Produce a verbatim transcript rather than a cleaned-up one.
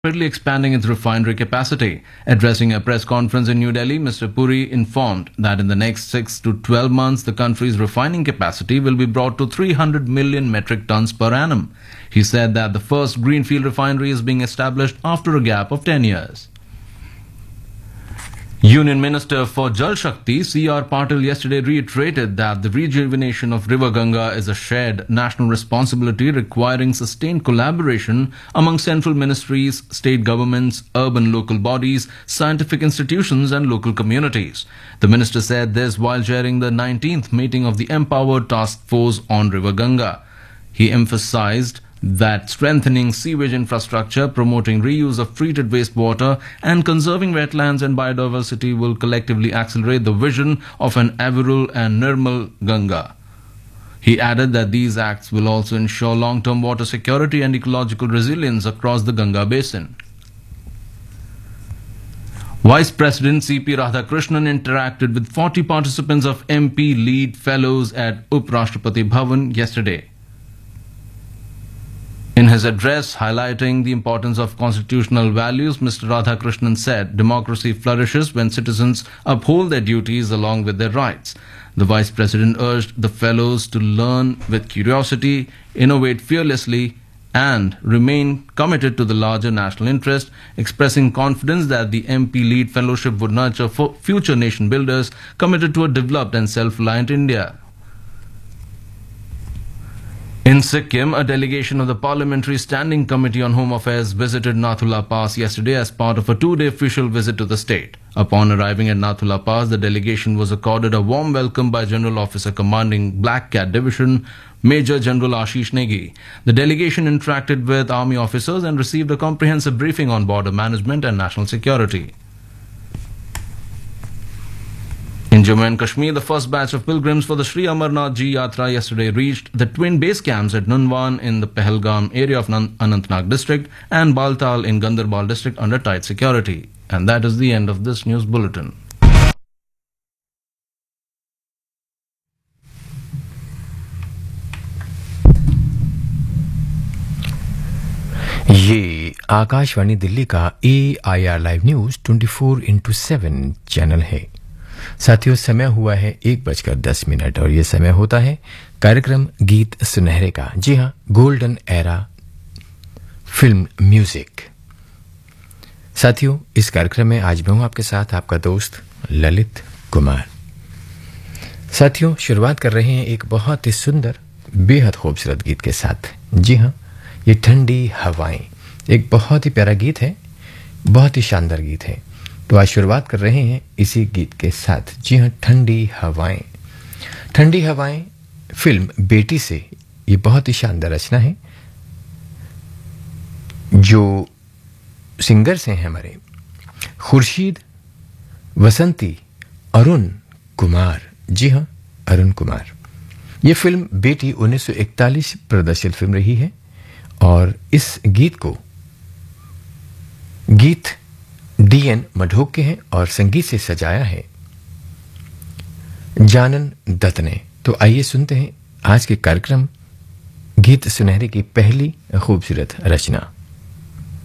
rapidly expanding its refinery capacity. Addressing a press conference in New Delhi, Mister Puri informed that in the next six to twelve months, the country's refining capacity will be brought to three hundred million metric tons per annum. He said that the first greenfield refinery is being established after a gap of ten years. Union Minister for Jal Shakti C R Patil yesterday reiterated that the rejuvenation of River Ganga is a shared national responsibility requiring sustained collaboration among central ministries, state governments, urban local bodies, scientific institutions and local communities. The minister said this while chairing the nineteenth meeting of the Empowered Task Force on River Ganga. He emphasized that strengthening sewage infrastructure, promoting reuse of treated wastewater and conserving wetlands and biodiversity will collectively accelerate the vision of an Avirul and Nirmal Ganga. He added that these acts will also ensure long-term water security and ecological resilience across the Ganga basin. Vice President C P Radhakrishnan interacted with forty participants of M P Lead Fellows at Uprashtrapati Bhavan yesterday. In his address highlighting the importance of constitutional values, Mister Radhakrishnan said, democracy flourishes when citizens uphold their duties along with their rights. The Vice President urged the fellows to learn with curiosity, innovate fearlessly, and remain committed to the larger national interest, expressing confidence that the M P Lead Fellowship would nurture future nation builders committed to a developed and self-reliant India. In Sikkim, a delegation of the Parliamentary Standing Committee on Home Affairs visited Nathula Pass yesterday as part of a two-day official visit to the state. Upon arriving at Nathula Pass, the delegation was accorded a warm welcome by General Officer Commanding Black Cat Division, Major General Ashish Negi. The delegation interacted with army officers and received a comprehensive briefing on border management and national security. In Jammu and Kashmir, the first batch of pilgrims for the Sri Amarnath Ji Yatra yesterday reached the twin base camps at Nunwan in the Pahalgam area of Anantnag district and Baltal in Gandarbal district under tight security. And that is the end of this news bulletin. ये आकाशवाणी दिल्ली का ए I R live news चौबीस into seven channel है। साथियों, समय हुआ है एक बजकर दस मिनट और ये समय होता है कार्यक्रम गीत सुनहरे का। जी हाँ, गोल्डन एरा फिल्म म्यूजिक। साथियों, इस कार्यक्रम में आज मैं हूं आपके साथ आपका दोस्त ललित कुमार। साथियों, शुरुआत कर रहे हैं एक बहुत ही सुंदर बेहद खूबसूरत गीत के साथ। जी हाँ, ये ठंडी हवाएं एक बहुत ही प्यारा गीत है, बहुत ही शानदार गीत है। तो आज शुरुआत कर रहे हैं इसी गीत के साथ। जी हाँ, ठंडी हवाएं। ठंडी हवाएं फिल्म बेटी से ये बहुत ही शानदार रचना है। जो सिंगर्स हैं हमारे खुर्शीद, वसंती, अरुण कुमार। जी हाँ, अरुण कुमार। ये फिल्म बेटी उन्नीस सौ इकतालीस प्रदर्शित फिल्म रही है और इस गीत को गीत डी एन मढोक के हैं और संगीत से सजाया है जानन दत्त ने। तो आइए सुनते हैं आज के कार्यक्रम गीत सुनहरे की पहली खूबसूरत रचना।